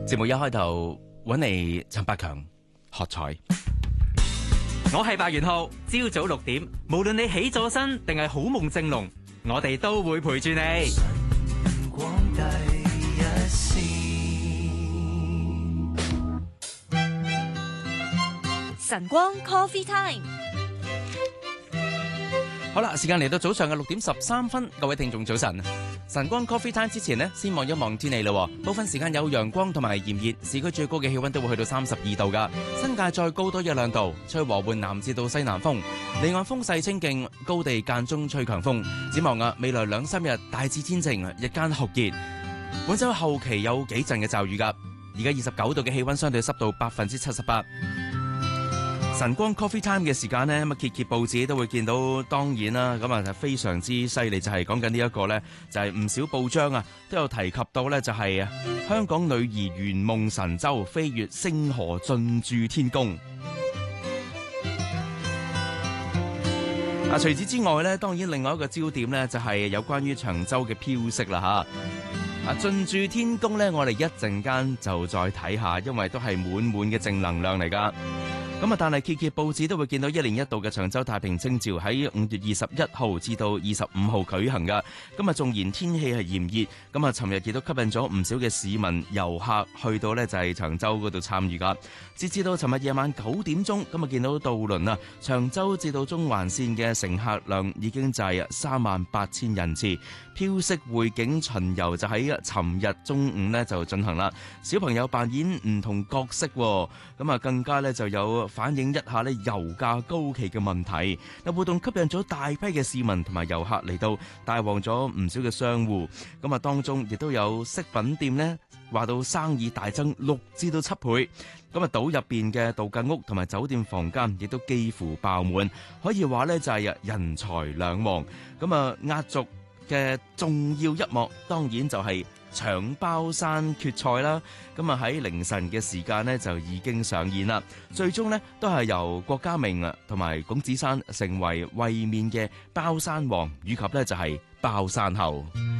節目一開頭揾嚟陳百強喝彩。 我係白元浩，朝早6點，無論你起咗身定係好夢正濃，我哋都會陪住你。 晨光第一線， 晨光 Coffee Time。 好啦，時間嚟到早上嘅6點13分，各位聽眾早晨。晨光 Coffee Time 之前呢，先望一望天氣啦。部分時間有陽光同埋炎熱，市區最高嘅氣溫都會去到32度噶，新界再高多1-2度，吹和緩南至到西南風，離岸風勢清勁，高地間中吹強風。展望未來2-3日大致天晴，日間酷熱，本週後期有幾陣嘅驟雨噶。而家29度嘅氣溫，相對濕度78%。晨光 Coffee Time 嘅時間呢，揭揭報紙都會見到，當然啦，咁啊就非常之犀利，就係講緊呢一個呢，就係唔少報章啊都有提及到呢，就係香港女兒圓夢神舟飛越星河進駐天宮。除此之外呢，當然另外一個焦點呢，就係有關於長洲嘅飄色啦嚇。進駐天宮呢，我哋一陣間就再睇下，因為都係滿滿嘅正能量嚟㗎。但係揭揭報紙都會見到1年1度嘅長洲太平清醮喺5月21號至到25號舉行㗎。今日縱然天氣係炎熱，咁尋日亦都吸引咗唔少嘅市民遊客去到呢就係長洲嗰度參與㗎。截至到尋日夜晚9點鐘，咁見到渡輪啊長洲至到中環線嘅乘客量已經就係38,000人次。飄色匯景巡遊就喺尋日中午呢就進行啦。小朋友扮演唔同角色，咁更加呢就有反映一下呢油價高企嘅問題。活動吸引咗大批嘅市民同埋遊客嚟到，帶旺咗唔少嘅商戶。咁當中亦都有飾品店呢話到生意大增6至到7倍。咁島入邊嘅度假屋同埋酒店房間亦都幾乎爆滿，可以話呢就係人才兩旺。壓軸嘅重要一幕當然就係搶包山決賽啦。喺凌晨嘅時間呢就已經上演啦。最終呢都係由郭家明同埋龔子珊成為衛冕嘅包山王，以及呢就係包山后。